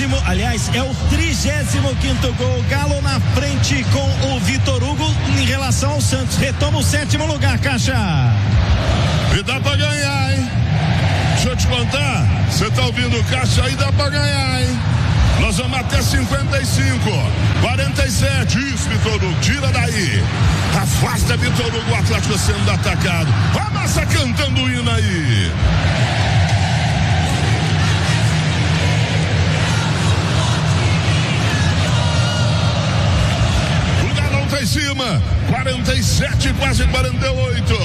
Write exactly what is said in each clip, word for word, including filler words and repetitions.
vigésimo, aliás, é o trigésimo quinto gol. Galo na frente com o Vitor Hugo em relação ao Santos. Retoma o sétimo lugar, Caixa. E dá pra ganhar, hein? Deixa eu te contar. Você tá ouvindo o Caixa aí, dá pra ganhar, hein? Nós vamos até cinquenta e cinco, quarenta e sete. Isso, Vitor Hugo, tira daí. Afasta Vitor Hugo, o Atlético sendo atacado. A massa cantando o hino aí. O Galão tá em cima. quarenta e sete, quase quarenta e oito.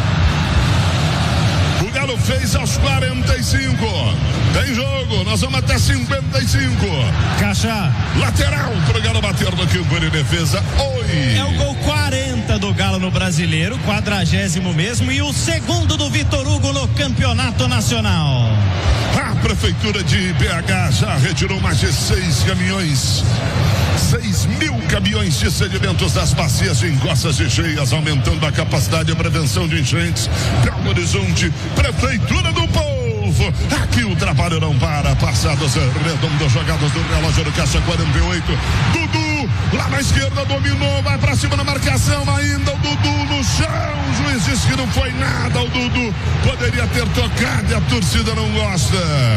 O Galo fez aos quarenta e cinco. Tem jogo, nós vamos até cinquenta e cinco. Caixa. Lateral pro Galo bater no campo de defesa. Oi. É o gol quarenta do Galo no Brasileiro, quadragésimo mesmo, e o segundo do Vitor Hugo no Campeonato Nacional. A Prefeitura de B H já retirou mais de seis caminhões. seis mil caminhões de sedimentos das bacias em encostas e cheias, aumentando a capacidade de prevenção de enchentes. Belo Horizonte, Prefeitura do Povo. Aqui o trabalho não para. Passados redondos, jogadas do relógio do Caixa quarenta e oito. Dudu, lá na esquerda, dominou, vai pra cima na marcação. Ainda o Dudu no chão. O juiz disse que não foi nada. O Dudu poderia ter tocado e a torcida não gosta.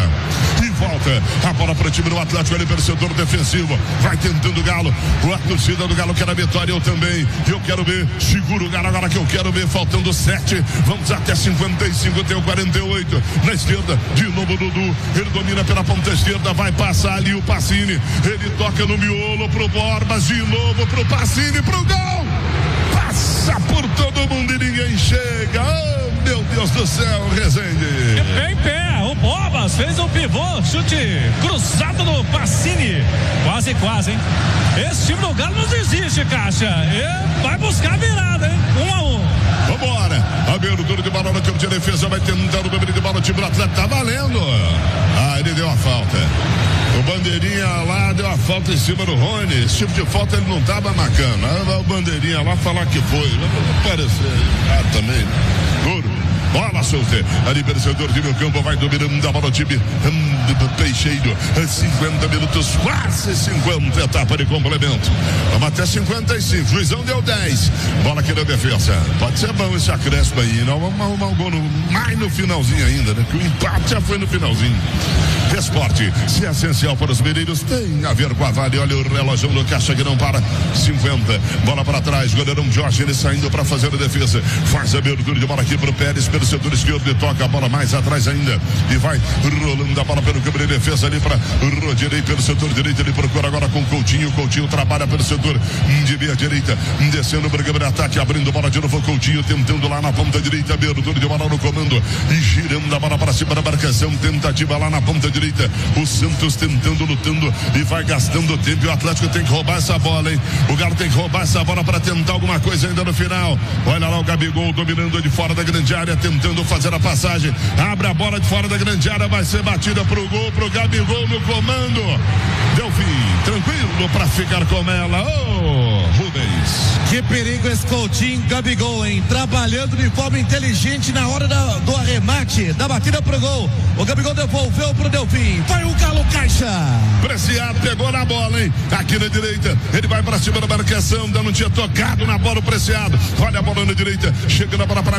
E volta a bola para o time do Atlético, ele vencedor defensivo. Vai tentando o Galo. A torcida do Galo quer a vitória, eu também. Eu quero ver. Segura o Galo agora que eu quero ver. Faltando sete. Vamos até cinquenta e cinco, tem o quarenta e oito. Na esquerda, de novo o Dudu. Ele domina pela ponta esquerda. Vai passar ali o Pacini. Ele toca no miolo pro Borbas. De novo pro Pacini, pro gol. Passa por todo mundo e ninguém chega. Oh, meu Deus do céu, Rezende. É em pé. O Borbas fez um pivô, chute cruzado no Pacini. Quase, quase, hein? Esse time do Galo não desiste, Caixa. E vai buscar a virada, hein? Um a um. Vambora. Abertura de bola no campo de defesa. Vai tentar o domínio de bola. O time do Atlético tá valendo. Ah, ele deu a falta. O Bandeirinha lá deu a falta em cima do Rony. Esse tipo de falta ele não tava marcando. Ah, o Bandeirinha lá falar que foi. Não parecer. Ah, também. Duro. Bola solta. Ali, vencedor de meu campo, vai dominando a bola o time hum, Peixeiro. cinquenta minutos, quase cinquenta, etapa de complemento. Vamos até cinquenta e cinco. Juizão deu dez. Bola aqui na defesa. Pode ser bom esse acréscimo aí. Não vamos arrumar o gol no, mais no finalzinho ainda, né? Que o empate já foi no finalzinho. Esporte, se é essencial para os mineiros, tem a ver com a Vale. Olha o relógio do Caixa que não para. cinquenta. Bola para trás. Goleirão Jorge, ele saindo para fazer a defesa. Faz a abertura de bola aqui para o Pérez, pelo setor esquerdo, e toca a bola mais atrás ainda. E vai rolando a bola pelo campo de defesa ali para Rodinei, pelo setor direito. Ele procura agora com o Coutinho. Coutinho trabalha pelo setor de meia direita, descendo para o campo de ataque, abrindo bola de novo. Coutinho tentando lá na ponta direita. Abertura de bola no comando e girando a bola para cima da marcação. Tentativa lá na ponta direita. O Santos tentando, lutando e vai gastando tempo. E o Atlético tem que roubar essa bola, hein? O Galo tem que roubar essa bola para tentar alguma coisa ainda no final. Olha lá o Gabigol dominando de fora da grande área, tentando fazer a passagem. Abre a bola de fora da grande área, vai ser batida pro gol, pro Gabigol no comando. Delfim, tranquilo para ficar com ela. Oh, Rubens. Que perigo esse Coutinho, Gabigol, hein? Trabalhando de forma inteligente na hora da, do arremate, da batida pro gol. O Gabigol devolveu pro Delfim. Vai o Galo, Caixa. Preciado pegou na bola, hein? Aqui na direita, ele vai para cima da marcação, ainda não tinha tocado na bola o Preciado. Olha a bola na direita, chega na bola para